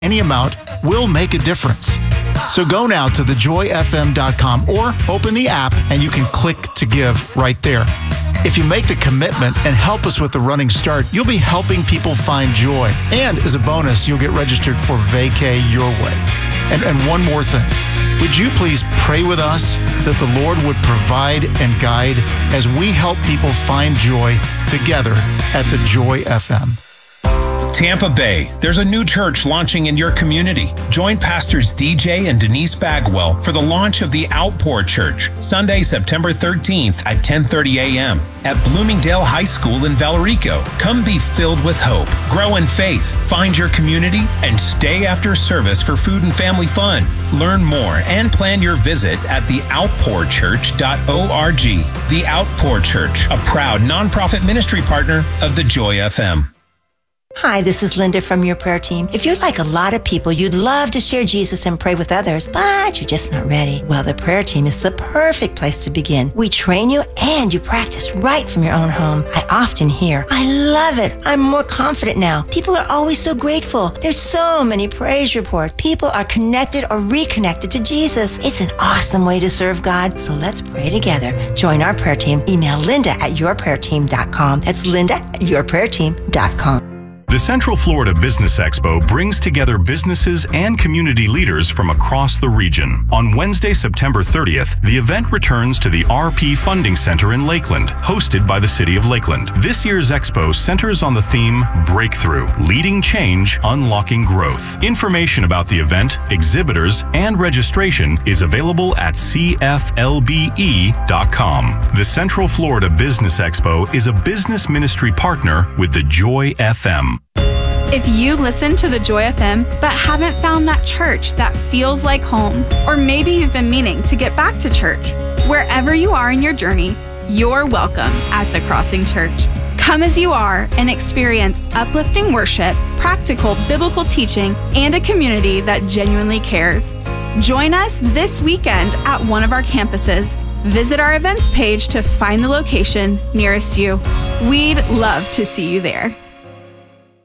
Any amount will make a difference. So go now to thejoyfm.com or open the app and you can click to give right there. If you make the commitment and help us with the running start, you'll be helping people find joy. And as a bonus, you'll get registered for Vacay Your Way. And one more thing. Would you please pray with us that the Lord would provide and guide as we help people find joy together at the Joy FM? Tampa Bay, there's a new church launching in your community. Join Pastors DJ and Denise Bagwell for the launch of the Outpour Church, Sunday, September 13th at 10:30 a.m. at Bloomingdale High School in Valerico. Come be filled with hope, grow in faith, find your community, and stay after service for food and family fun. Learn more and plan your visit at theoutpourchurch.org. The Outpour Church, a proud nonprofit ministry partner of the Joy FM. Hi, this is Linda from your prayer team. If you're like a lot of people, you'd love to share Jesus and pray with others, but you're just not ready. Well, the prayer team is the perfect place to begin. We train you and you practice right from your own home. I often hear, I love it. I'm more confident now. People are always so grateful. There's so many praise reports. People are connected or reconnected to Jesus. It's an awesome way to serve God. So let's pray together. Join our prayer team. Email linda@yourprayerteam.com. That's linda@yourprayerteam.com. The Central Florida Business Expo brings together businesses and community leaders from across the region. On Wednesday, September 30th, the event returns to the RP Funding Center in Lakeland, hosted by the City of Lakeland. This year's expo centers on the theme Breakthrough, Leading Change, Unlocking Growth. Information about the event, exhibitors, and registration is available at cflbe.com. The Central Florida Business Expo is a business ministry partner with the Joy FM. If you listen to the Joy FM but haven't found that church that feels like home, or maybe you've been meaning to get back to church, wherever you are in your journey, you're welcome at the Crossing Church. Come as you are and experience uplifting worship, practical biblical teaching, and a community that genuinely cares. Join us this weekend at one of our campuses. Visit our events page to find the location nearest you. We'd love to see you there.